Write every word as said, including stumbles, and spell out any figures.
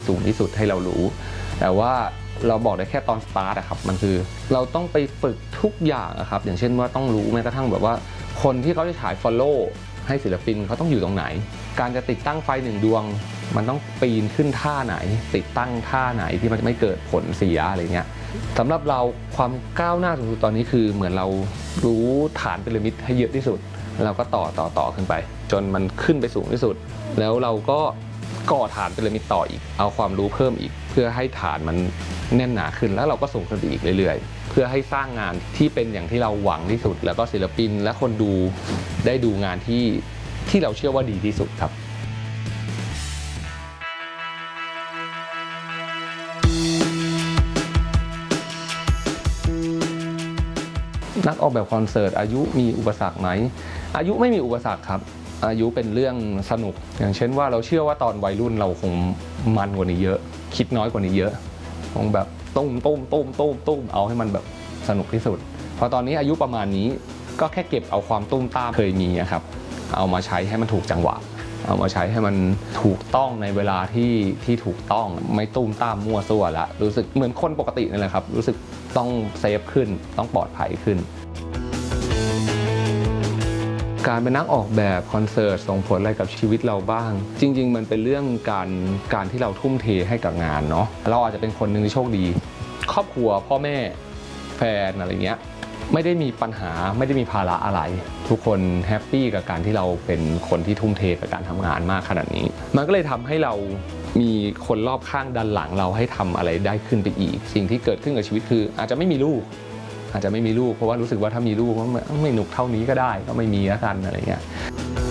สูงที่สุดให้เรารู้แต่ว่าเราบอกได้แค่ตอนสตาร์ทอะครับมันคือเราต้องไปฝึกทุกอย่างอะครับอย่างเช่นว่าต้องรู้แม้กระทั่งแบบว่าคนที่เขาจะฉาย follow ให้ศิลปินเขาต้องอยู่ตรงไหนการจะติดตั้งไฟหนึ่งดวงมันต้องปีนขึ้นท่าไหนติดตั้งท่าไหนที่มันจะไม่เกิดผลเสียอะไรเงี้ยสำหรับเราความก้าวหน้าสุดตอนนี้คือเหมือนเรารู้ฐานพีระมิดให้เยอะที่สุดเราก็ต่อต่อต่อขึ้นไปจนมันขึ้นไปสูงที่สุดแล้วเราก็ก่อฐานพีระมิดต่ออีกเอาความรู้เพิ่มอีกเพื่อให้ฐานมันแน่นหนาขึ้นแล้วเราก็ส่งขึ้นไปอีกเรื่อยๆเพื่อให้สร้างงานที่เป็นอย่างที่เราหวังที่สุดแล้วก็ศิลปินและคนดูได้ดูงานที่ที่เราเชื่อว่าดีที่สุดครับนักออกแบบคอนเสิร์ตอายุมีอุปสรรคไหมอายุไม่มีอุปสรรคครับอายุเป็นเรื่องสนุกอย่างเช่นว่าเราเชื่อว่าตอนวัยรุ่นเราคงมันกว่านี้เยอะคิดน้อยกว่านี้เยอะคงแบบตุ้มตุ้มตุ้มตุ้มตุ้มเอาให้มันแบบสนุกที่สุดพอตอนนี้อายุประมาณนี้ก็แค่เก็บเอาความตุ้มตามเคยมีครับเอามาใช้ให้มันถูกจังหวะเอามาใช้ให้มันถูกต้องในเวลาที่ที่ถูกต้องไม่ตุ้มตามมั่วซั่วละรู้สึกเหมือนคนปกตินั่นแหละครับรู้สึกต้องเซฟขึ้นต้องปลอดภัยขึ้นการเป็นนักออกแบบคอนเสิร์ตส่งผลอะไรกับชีวิตเราบ้างจริงๆมันเป็นเรื่องการการที่เราทุ่มเทให้กับงานเนาะเราอาจจะเป็นคนหนึ่งที่โชคดีครอบครัวพ่อแม่แฟนอะไรเงี้ยไม่ได้มีปัญหาไม่ได้มีภาระอะไรทุกคนแฮปปี้กับการที่เราเป็นคนที่ทุ่มเทกับการทำงานมากขนาดนี้มันก็เลยทำให้เรามีคนรอบข้างดันหลังเราให้ทำอะไรได้ขึ้นไปอีกสิ่งที่เกิดขึ้นกับชีวิตคืออาจจะไม่มีลูกอาจจะไม่มีลูกเพราะว่ารู้สึกว่าถ้ามีลูกมันไม่หนุกเท่านี้ก็ได้ก็ไม่มีแล้วกันอะไรเงี้ย